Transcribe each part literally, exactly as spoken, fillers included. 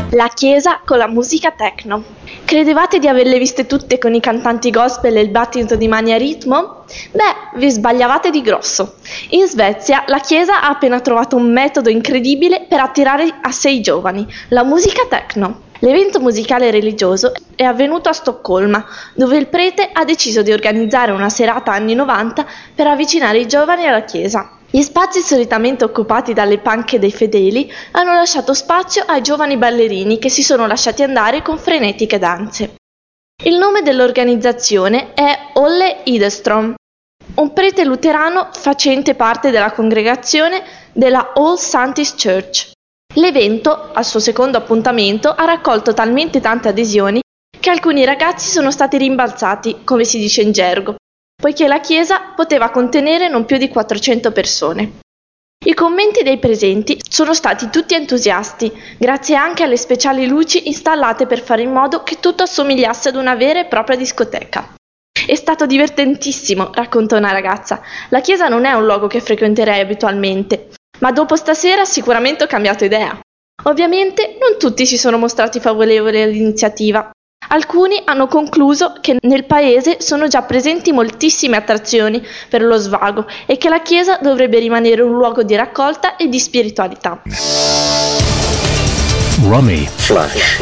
La chiesa con la musica techno. Credevate di averle viste tutte con i cantanti gospel e il battito di mani a ritmo? Beh, vi sbagliavate di grosso. In Svezia la chiesa ha appena trovato un metodo incredibile per attirare a sé i giovani, la musica techno. L'evento musicale religioso è avvenuto a Stoccolma, dove il prete ha deciso di organizzare una serata anni novanta per avvicinare i giovani alla chiesa. Gli spazi solitamente occupati dalle panche dei fedeli hanno lasciato spazio ai giovani ballerini che si sono lasciati andare con frenetiche danze. Il nome dell'organizzazione è Olle Idestrom, un prete luterano facente parte della congregazione della All Saints Church. L'evento, al suo secondo appuntamento, ha raccolto talmente tante adesioni che alcuni ragazzi sono stati rimbalzati, come si dice in gergo, poiché la chiesa poteva contenere non più di quattrocento persone. I commenti dei presenti sono stati tutti entusiasti, grazie anche alle speciali luci installate per fare in modo che tutto assomigliasse ad una vera e propria discoteca. È stato divertentissimo, racconta una ragazza. La chiesa non è un luogo che frequenterei abitualmente, ma dopo stasera sicuramente ho cambiato idea. Ovviamente non tutti si sono mostrati favorevoli all'iniziativa. Alcuni hanno concluso che nel paese sono già presenti moltissime attrazioni per lo svago e che la chiesa dovrebbe rimanere un luogo di raccolta e di spiritualità. Rummy Flash.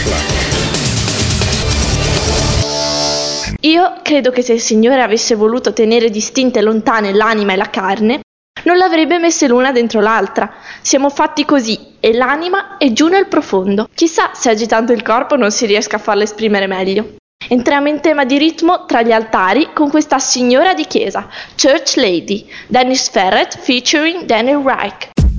Io credo che se il Signore avesse voluto tenere distinte e lontane l'anima e la carne, non l'avrebbe messe l'una dentro l'altra. Siamo fatti così, e l'anima è giù nel profondo. Chissà se agitando il corpo non si riesca a farla esprimere meglio. Entriamo in tema di ritmo tra gli altari con questa signora di chiesa, Church Lady, Dennis Ferret featuring Daniel Reich.